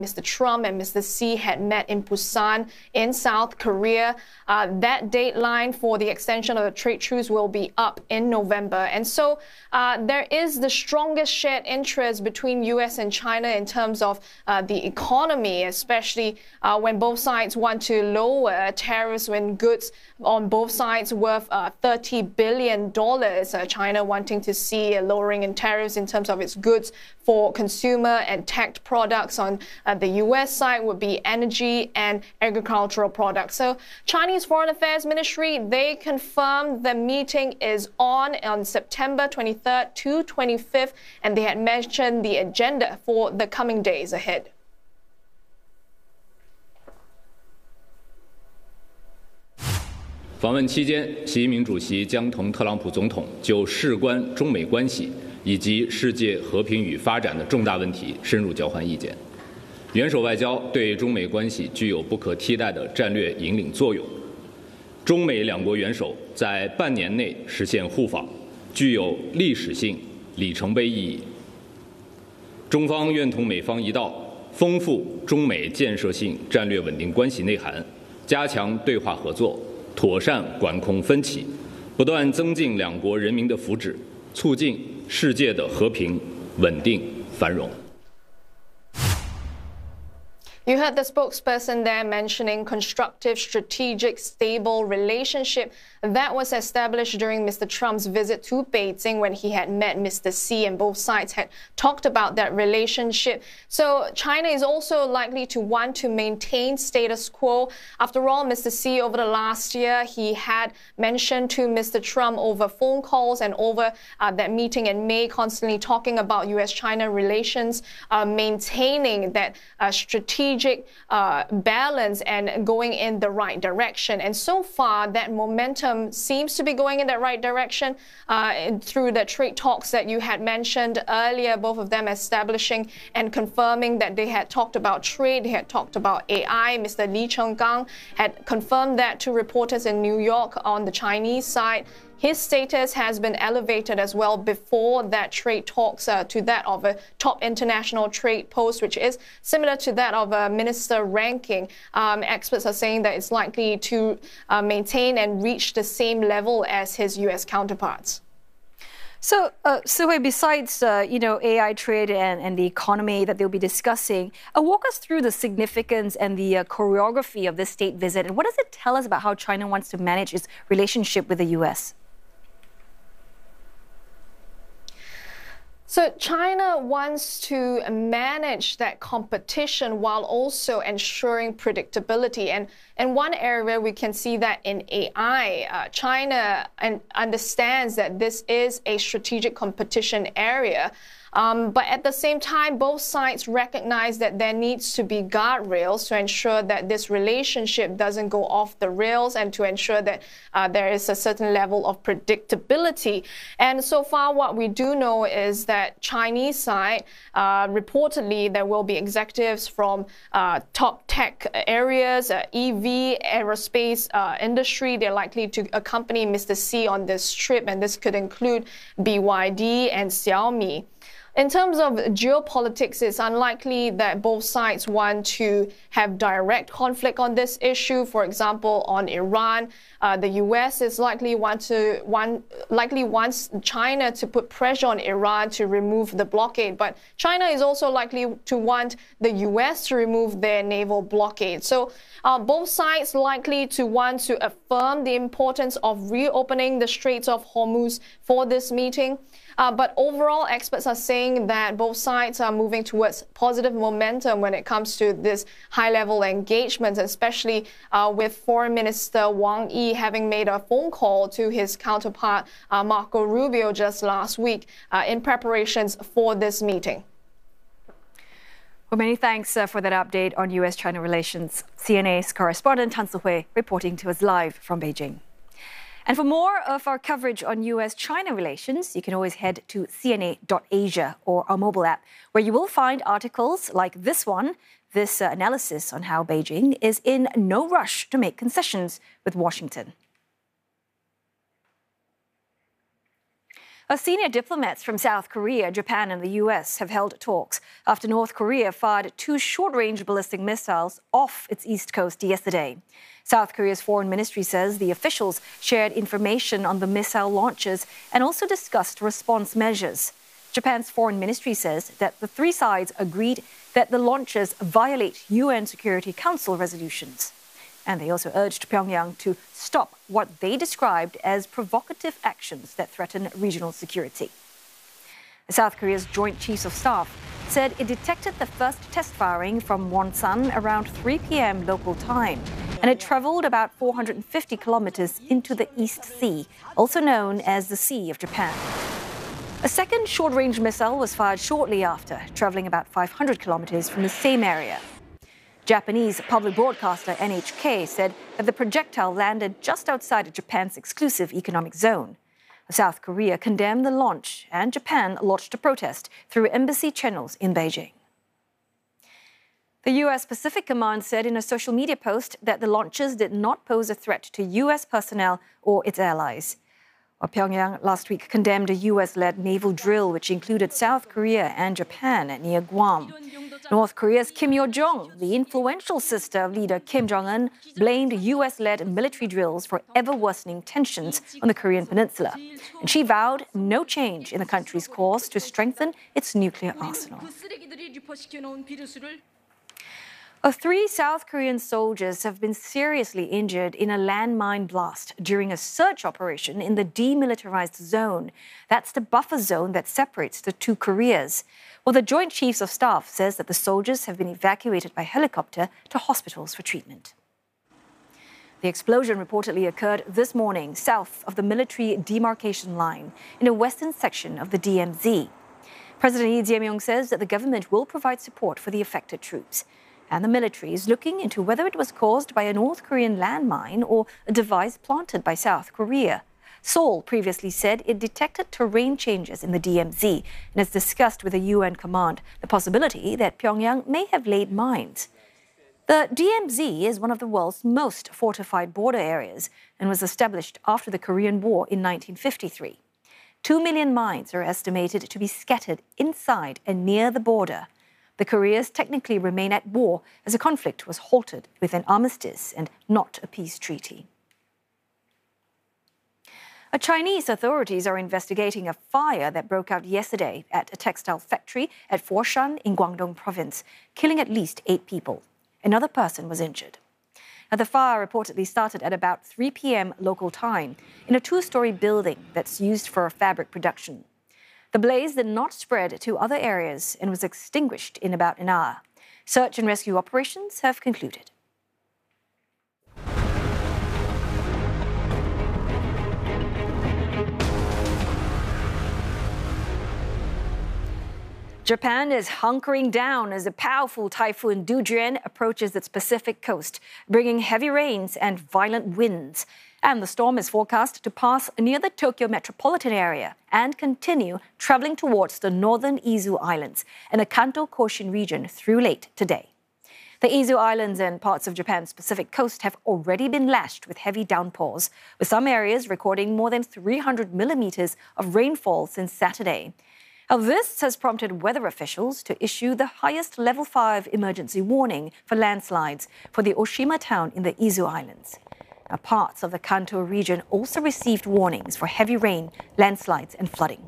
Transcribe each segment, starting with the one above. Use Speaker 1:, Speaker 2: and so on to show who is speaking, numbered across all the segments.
Speaker 1: Mr. Trump and Mr. Xi had met in Busan in South Korea. That deadline for the extension of the trade truce will be up in November. And so there is the strongest shared interest between U.S. and China in terms of the economy, especially when both sides want to lower tariffs when goods on both sides worth $30 billion. China wanting to see a lowering in tariffs in terms of its goods for consumer and tech products. On the U.S. side would be energy and agricultural products. So Chinese Foreign Affairs Ministry, they confirmed the meeting is on September 23rd to 25th, and they had mentioned the agenda for the coming days ahead.
Speaker 2: 访问期间，习近平主席将同特朗普总统就事关中美关系以及世界和平与发展的重大问题深入交换意见。元首外交对中美关系具有不可替代的战略引领作用。中美两国元首在半年内实现互访，具有历史性里程碑意义。中方愿同美方一道，丰富中美建设性战略稳定关系内涵，加强对话合作，妥善管控分歧，不断增进两国人民的福祉，促进世界的和平、稳定、繁荣。
Speaker 1: You heard the spokesperson there mentioning constructive, strategic, stable relationship that was established during Mr. Trump's visit to Beijing when he had met Mr. Xi, and both sides had talked about that relationship. So China is also likely to want to maintain status quo. After all, Mr. Xi, over the last year, he had mentioned to Mr. Trump over phone calls and over that meeting in May, constantly talking about U.S.-China relations, maintaining that strategic balance and going in the right direction. And so far, that momentum seems to be going in that right direction through the trade talks that you had mentioned earlier, both of them establishing and confirming that they had talked about trade, they had talked about AI. Mr. Li Chenggang had confirmed that to reporters in New York. On the Chinese side, his status has been elevated as well before that trade talks to that of a top international trade post, which is similar to that of a minister ranking. Experts are saying that it's likely to maintain and reach the same level as his U.S. counterparts.
Speaker 3: So, Sihui, besides, AI trade and the economy that they'll be discussing, walk us through the significance and the choreography of this state visit. And what does it tell us about how China wants to manage its relationship with the U.S.?
Speaker 1: So China wants to manage that competition while also ensuring predictability. And one area we can see that in AI, China understands that this is a strategic competition area. But at the same time, both sides recognize that there needs to be guardrails to ensure that this relationship doesn't go off the rails and to ensure that there is a certain level of predictability. And so far, what we do know is that Chinese side, reportedly, there will be executives from top tech areas, EV, aerospace industry. They're likely to accompany Mr. Xi on this trip, and this could include BYD and Xiaomi. In terms of geopolitics, it's unlikely that both sides want to have direct conflict on this issue. For example, on Iran, the U.S. is likely wants China to put pressure on Iran to remove the blockade. But China is also likely to want the U.S. to remove their naval blockade. So both sides likely to want to affirm the importance of reopening the Straits of Hormuz for this meeting. But overall, experts are saying that both sides are moving towards positive momentum when it comes to this high-level engagement, especially with Foreign Minister Wang Yi having made a phone call to his counterpart Marco Rubio just last week in preparations for this meeting.
Speaker 3: Well, many thanks for that update on U.S.-China relations. CNA's correspondent Tan Sihui reporting to us live from Beijing. And for more of our coverage on U.S.-China relations, you can always head to CNA.Asia or our mobile app, where you will find articles like this one, this analysis on how Beijing is in no rush to make concessions with Washington. Senior diplomats from South Korea, Japan and the US have held talks after North Korea fired 2 short-range ballistic missiles off its east coast yesterday. South Korea's foreign ministry says the officials shared information on the missile launches and also discussed response measures. Japan's foreign ministry says that the 3 sides agreed that the launches violate UN Security Council resolutions. And they also urged Pyongyang to stop what they described as provocative actions that threaten regional security. South Korea's Joint Chiefs of Staff said it detected the first test firing from Wonsan around 3 p.m. local time, and it traveled about 450 kilometers into the East Sea, also known as the Sea of Japan. A second short-range missile was fired shortly after, traveling about 500 kilometers from the same area. Japanese public broadcaster NHK said that the projectile landed just outside of Japan's exclusive economic zone. South Korea condemned the launch, and Japan lodged a protest through embassy channels in Beijing. The U.S. Pacific Command said in a social media post that the launches did not pose a threat to U.S. personnel or its allies. Pyongyang last week condemned a U.S.-led naval drill which included South Korea and Japan near Guam. North Korea's Kim Yo-jong, the influential sister of leader Kim Jong-un, blamed U.S.-led military drills for ever-worsening tensions on the Korean peninsula. And she vowed no change in the country's course to strengthen its nuclear arsenal. 3 South Korean soldiers have been seriously injured in a landmine blast during a search operation in the demilitarized zone. That's the buffer zone that separates the 2 Koreas. Well, the Joint Chiefs of Staff says that the soldiers have been evacuated by helicopter to hospitals for treatment. The explosion reportedly occurred this morning south of the military demarcation line in a western section of the DMZ. President Lee Jae-myung says that the government will provide support for the affected troops. And the military is looking into whether it was caused by a North Korean landmine or a device planted by South Korea. Seoul previously said it detected terrain changes in the DMZ and has discussed with the UN command the possibility that Pyongyang may have laid mines. The DMZ is one of the world's most fortified border areas and was established after the Korean War in 1953. 2 million mines are estimated to be scattered inside and near the border. The Koreas technically remain at war as the conflict was halted with an armistice and not a peace treaty. Chinese authorities are investigating a fire that broke out yesterday at a textile factory at Foshan in Guangdong province, killing at least 8 people. Another person was injured. Now, the fire reportedly started at about 3 p.m. local time in a 2-story building that's used for fabric production. The blaze did not spread to other areas and was extinguished in about an hour. Search and rescue operations have concluded. Japan is hunkering down as a powerful typhoon Dujuan approaches its Pacific coast, bringing heavy rains and violent winds. And the storm is forecast to pass near the Tokyo metropolitan area and continue traveling towards the northern Izu Islands and the Kanto Koshin region through late today. The Izu Islands and parts of Japan's Pacific coast have already been lashed with heavy downpours, with some areas recording more than 300 millimeters of rainfall since Saturday. Now, this has prompted weather officials to issue the highest level 5 emergency warning for landslides for the Oshima town in the Izu Islands. Now, parts of the Kanto region also received warnings for heavy rain, landslides and flooding.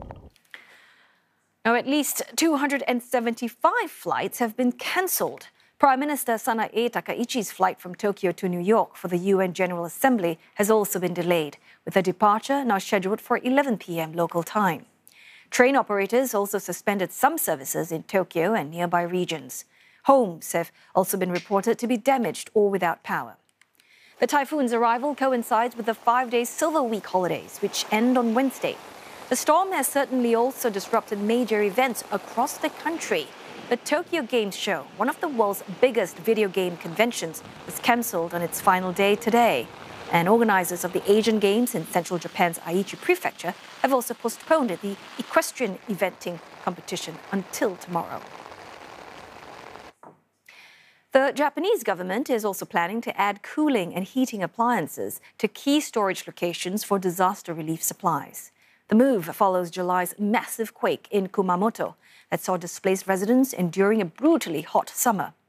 Speaker 3: Now, at least 275 flights have been cancelled. Prime Minister Sanae Takaichi's flight from Tokyo to New York for the UN General Assembly has also been delayed, with her departure now scheduled for 11 p.m. local time. Train operators also suspended some services in Tokyo and nearby regions. Homes have also been reported to be damaged or without power. The typhoon's arrival coincides with the 5-day Silver Week holidays, which end on Wednesday. The storm has certainly also disrupted major events across the country. The Tokyo Game Show, one of the world's biggest video game conventions, was cancelled on its final day today. And organizers of the Asian Games in central Japan's Aichi Prefecture have also postponed the equestrian eventing competition until tomorrow. The Japanese government is also planning to add cooling and heating appliances to key storage locations for disaster relief supplies. The move follows July's massive quake in Kumamoto that saw displaced residents enduring a brutally hot summer.